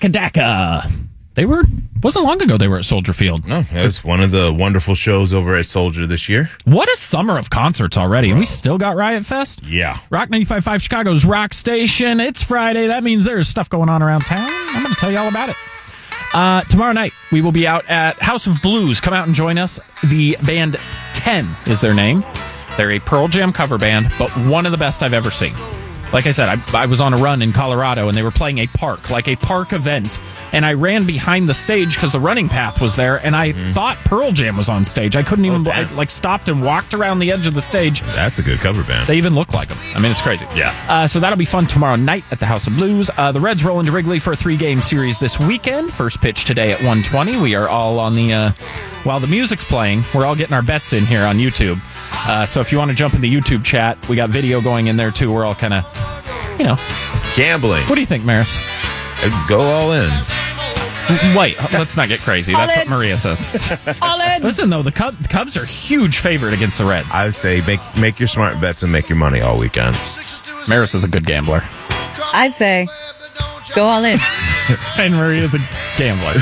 Daka. Wasn't long ago they were at Soldier Field. No, it was one of the wonderful shows over at Soldier this year. What a summer of concerts already. And we still got Riot Fest? Yeah. Rock 95.5 Chicago's Rock Station. It's Friday. That means there's stuff going on around town. I'm going to tell you all about it. Tomorrow night, we will be out at House of Blues. Come out and join us. The band 10 is their name. They're a Pearl Jam cover band, but one of the best I've ever seen. Like I said, I was on a run in Colorado, and they were playing a park event, and I ran behind the stage because the running path was there, and I thought Pearl Jam was on stage. I couldn't even, I stopped and walked around the edge of the stage. That's a good cover band. They even look like them. I mean, it's crazy. Yeah. So that'll be fun tomorrow night at the House of Blues. The Reds roll into Wrigley for a 3-game series this weekend. First pitch today at 1:20. We are all on the, while the music's playing, we're all getting our bets in here on YouTube. So if you want to jump in the YouTube chat, we got video going in there too. We're all kind of, Gambling. What do you think, Maris? Go all in. Wait, let's not get crazy. That's what Maria says. All in. Listen, though, the Cubs are a huge favorite against the Reds. I would say make your smart bets and make your money all weekend. Maris is a good gambler. I say, go all in. And Maria's a gambler.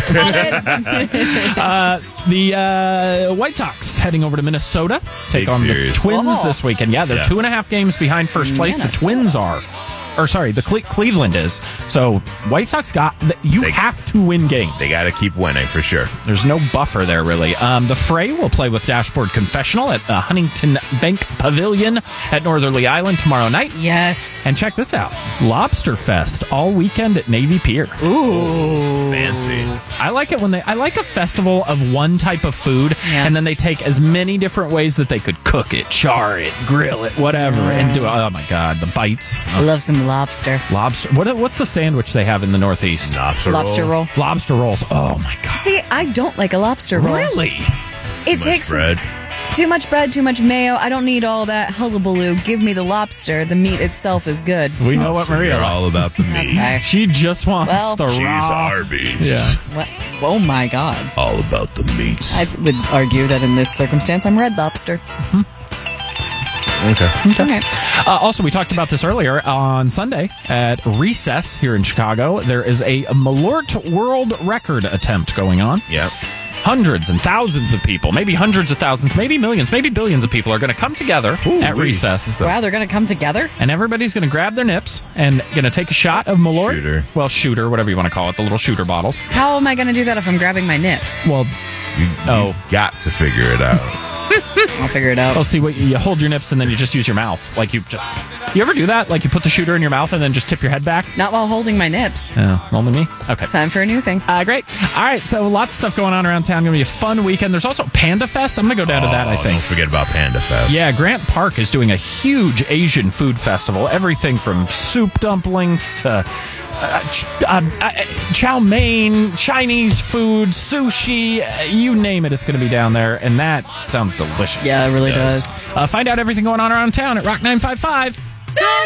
All in. The White Sox heading over to Minnesota. Take Big on series. the Twins this weekend. Yeah, they're 2.5 games behind first place. The Twins are. Or sorry, the Cleveland is. So White Sox have to win games. They got to keep winning for sure. There's no buffer there, really. The Fray will play with Dashboard Confessional at the Huntington Bank Pavilion at Northerly Island tomorrow night. Yes. And check this out. Lobster Fest all weekend at Navy Pier. Ooh. Fancy. I like it when I like a festival of one type of food, and then they take as many different ways that they could cook it, char it, grill it, whatever, and do it. Oh my God, the bites. I love some lobster. Lobster. What's the sandwich they have in the Northeast? Lobster roll. Lobster rolls. Oh my God. See, I don't like a lobster roll. Really? It takes bread. too much bread, too much mayo. I don't need all that hullabaloo. Give me the lobster. The meat itself is good. We know what Maria You're likes. all about the meat. Okay. She just wants the She's raw. Arby's. Yeah. What? Oh my God. All about the meats. I would argue that in this circumstance, I'm Red Lobster. Okay. Also, we talked about this earlier on Sunday at Recess here in Chicago. There is a Malort World Record attempt going on. Yep. Hundreds and thousands of people, maybe hundreds of thousands, maybe millions, maybe billions of people are going to come together at Recess. Wow, they're going to come together? And everybody's going to grab their nips and going to take a shot of Malort. Shooter. Well, shooter, whatever you want to call it, the little shooter bottles. How am I going to do that if I'm grabbing my nips? Well, You got to figure it out. I'll figure it out. I'll see what you hold your nips and then you just use your mouth. Like you ever do that? Like you put the shooter in your mouth and then just tip your head back? Not while holding my nips. Oh, only me? Okay. Time for a new thing. Great. All right, so lots of stuff going on around town. Going to be a fun weekend. There's also Panda Fest. I'm going to go down to that, I think. Don't forget about Panda Fest. Yeah, Grant Park is doing a huge Asian food festival. Everything from soup dumplings to chow mein, Chinese food, sushi, you name it, it's going to be down there. And that sounds delicious. Yeah, it really does. Find out everything going on around town at Rock 955.